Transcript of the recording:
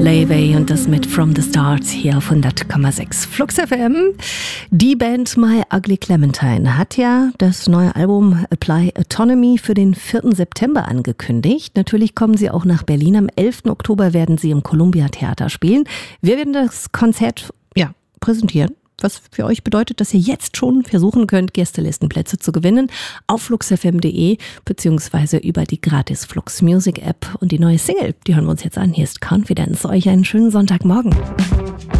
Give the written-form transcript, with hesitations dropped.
Layway und das mit From the Start hier auf 100,6 Flux FM. Die Band My Ugly Clementine hat ja das neue Album Apply Autonomy für den 4. September angekündigt. Natürlich kommen sie auch nach Berlin. Am 11. Oktober werden sie im Columbia Theater spielen. Wir werden das Konzert präsentieren. Was für euch bedeutet, dass ihr jetzt schon versuchen könnt, Gästelistenplätze zu gewinnen auf fluxfm.de beziehungsweise über die gratis Flux Music App. Und die neue Single, die hören wir uns jetzt an. Hier ist Confidence. Euch einen schönen Sonntagmorgen.